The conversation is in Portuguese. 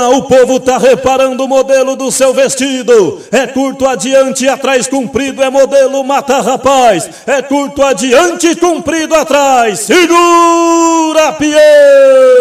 Dona, o povo tá reparando o modelo do seu vestido. É curto adiante e atrás comprido, é modelo mata rapaz. É curto adiante e comprido atrás. Segura, Piê!